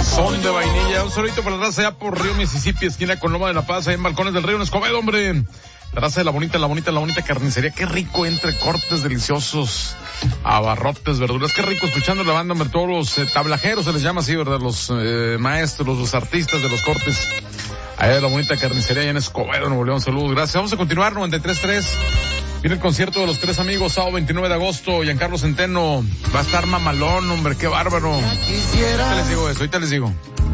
Son de vainilla. Un solito para la raza allá por Río Mississippi, esquina con Loma de la Paz, ahí en Balcones del Río, en Escobedo, hombre. La raza de la bonita carnicería. Qué rico, entre cortes deliciosos, abarrotes, verduras. Qué rico escuchando la banda, hombre. Todos los tablajeros se les llama así, ¿verdad? Los maestros, los artistas de los cortes. Allá de la bonita carnicería, allá en Escobedo, Nuevo León. Saludos, gracias. Vamos a continuar, 93.3. Viene el concierto de los tres amigos, sábado 29 de agosto, Giancarlo Centeno. Va a estar mamalón, hombre, qué bárbaro. Ahorita les digo eso, ahorita les digo.